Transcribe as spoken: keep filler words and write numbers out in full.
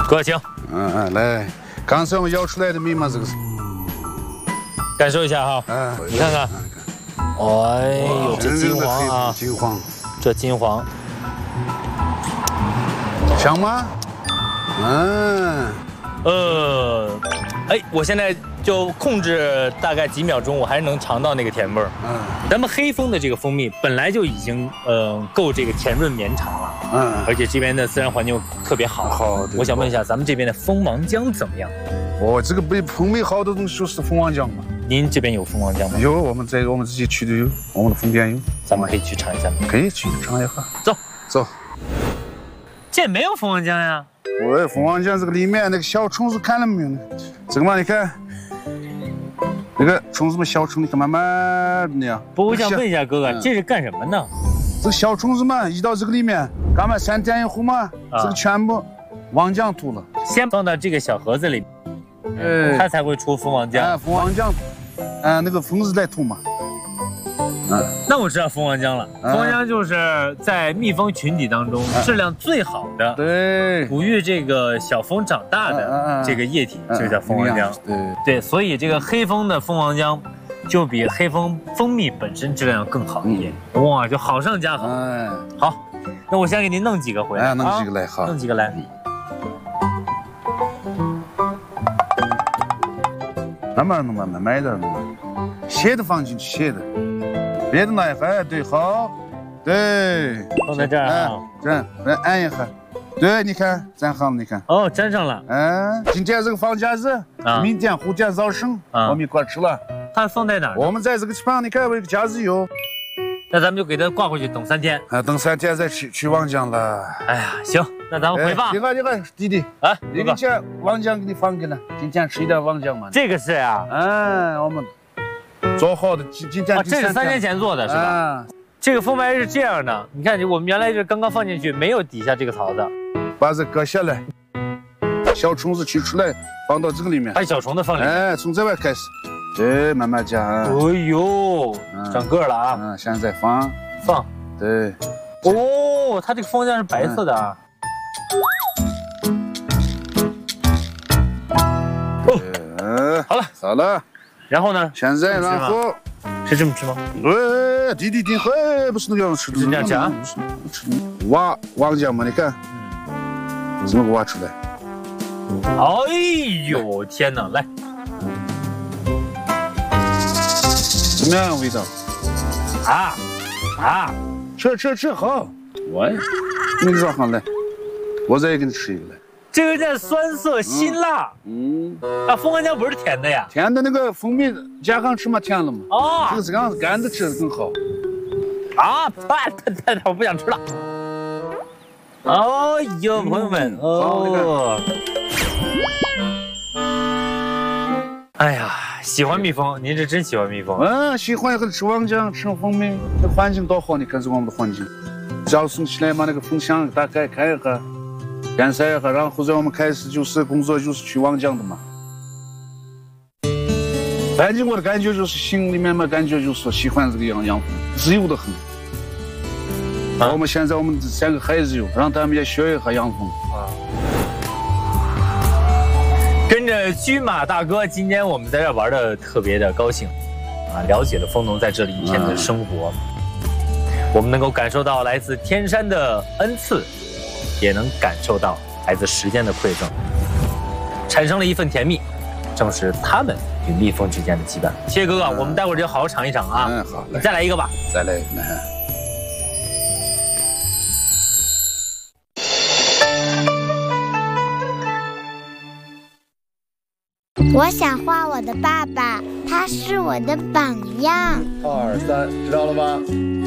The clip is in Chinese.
哥请。 嗯嗯，来，刚才我们摇出来的密码这个是， 感受一下哈。嗯，你看看。哎呦，这金黄啊！ 金黄， 这金黄， 香吗？嗯。 呃，哎，我现在就控制大概几秒钟，我还是能尝到那个甜味儿。嗯，咱们黑蜂的这个蜂蜜本来就已经呃够这个甜润绵长了。嗯，而且这边的自然环境特别好。好，我想问一下，咱们这边的蜂王浆怎么样？ 哦，这个比蜂蜜好的东西就是蜂王浆嘛。 您这边有蜂王浆吗？ 有，我们在我们自己取的有，我们的蜂店有， 咱们可以去尝一下吗？ 可以去尝一下。 走走。 这没有蜂王浆呀。 我蜂王浆这个里面那个小虫子看了没有呢？这个嘛，你看，那个虫子们小虫，你看慢慢的那样。 不，我想问一下哥哥，这是干什么呢？ 这个小虫子嘛，一到这个里面，刚嘛三天以后嘛，这个全部王浆吐了。 先放到这个小盒子里，呃，它才会出蜂王浆。 哎，蜂王浆，哎，那个蜂子在吐嘛。 嗯，那我知道蜂王浆了。蜂王浆就是在蜜蜂群体当中质量最好的， 对， 哺育这个小蜂长大的这个液体，就叫蜂王浆。 对对，所以这个黑蜂的蜂王浆就比黑蜂蜂蜜本身质量更好一点。哇，就好上加好。哎，好，那我先给您弄几个回来。 哎，弄几个来，好， 弄几个来。 慢慢弄，慢慢慢一点弄，斜的放进去，斜的。别的拿一下，哎，对，好，对， 放在这儿啊， 这样，来按一下，对，你看粘好了，你看， 哦，粘上了， 嗯，今天这个放假日，啊，明天后天早上，啊，我们一块吃了。 它放在哪儿？ 我们在这个地方，你看我一个假日有， 那咱们就给它挂回去，等三天。 啊，等三天再去去王浆了。 哎呀，行，那咱们回吧。 你看，你看，弟弟，啊，你给钱，王浆给你放给了，今天吃一点王浆嘛。 这个是呀， 嗯，我们。做好的，今今天啊，这是三年前做的是吧？啊，这个蜂白是这样的，你看，我们原来是刚刚放进去，没有底下这个槽子， 把这割下来，小虫子取出来，放到这个里面， 把小虫子放里面， 哎，从这边开始，对，慢慢加。 哎呦，长个了啊！ 嗯，现在放放， 对。 哦，它这个蜂浆是白色的啊。哦，好了， 好了。 然后呢？ 现在，然后是这么吃吗？ 哎，弟弟，弟，嘿，不是那个样子吃的， 是这样吃啊？ 吃挖王浆嘛，你看，怎么给挖出来？ 哎呦，天哪！来， 怎么样味道？ 啊啊！ 吃吃吃，好，我那个说好来，我再给你吃一个来。 这个叫酸涩辛辣，嗯，啊，蜂王浆不是甜的呀？ 甜的那个蜂蜜加上吃嘛，甜了嘛。哦，这个这样子干的吃的更好。 啊，太太太，我不想吃了。哦呦，朋友们，哦，哎呀，喜欢蜜蜂，您是真喜欢蜜蜂。 嗯，喜欢和吃王浆，吃蜂蜜，那环境多好，你看这我们的环境，只要送起来嘛，那个蜂箱打开开一下。干晒一下，然后在我们开始就是工作，就是取王浆的嘛。反正我的感觉就是心里面嘛，感觉就是喜欢这个养养蜂，自由的很。啊、我们现在我们这三个孩子有，让他们也学一下养蜂。啊。 跟着驹马大哥，今天我们在这玩的特别的高兴，啊，了解了蜂农在这里一天的生活，啊、我们能够感受到来自天山的恩赐。也能感受到来自时间的馈赠，产生了一份甜蜜，正是他们与蜜蜂之间的羁绊。谢谢哥哥，嗯、我们待会儿就好好尝一尝啊。 嗯，好， 你再来一个吧。 再来一个。 我想画我的爸爸，他是我的榜样。 二三，知道了吧？